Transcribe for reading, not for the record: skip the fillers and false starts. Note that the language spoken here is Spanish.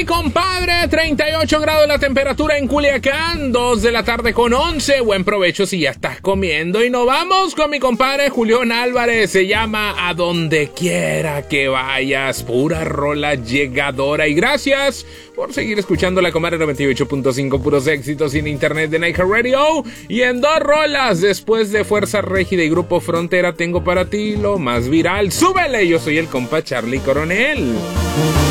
mi compadre, 38 grados la temperatura en Culiacán, 2 de la tarde con 11. Buen provecho si ya estás comiendo. Y nos vamos con mi compadre Julián Álvarez. Se llama A Donde Quiera que Vayas. Pura rola llegadora. Y gracias por seguir escuchando la Comadre 98.5, puros éxitos en internet de Night Radio. Y en 2 rolas, después de Fuerza Régida y Grupo Frontera, tengo para ti lo más viral. ¡Súbele! Yo soy el compa Charlie Coronel.